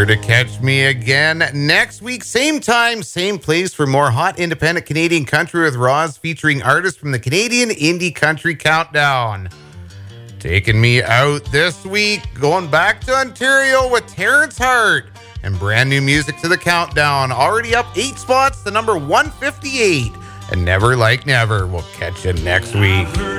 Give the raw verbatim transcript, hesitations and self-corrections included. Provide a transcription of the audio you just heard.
sure to catch me again next week, same time, same place for more hot independent Canadian country with Roz, featuring artists from the Canadian Indie Country Countdown. Taking me out this week, going back to Ontario with Terrence Hart and brand new music to the Countdown. Already up eight spots to number one fifty-eight. And Never Like Never. We'll catch you next week.